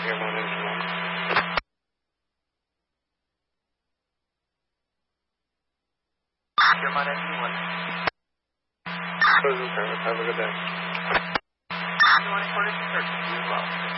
Airline engine 1. Airline engine 1. Closing service. Have a good day. 21 quarters, 13 as well.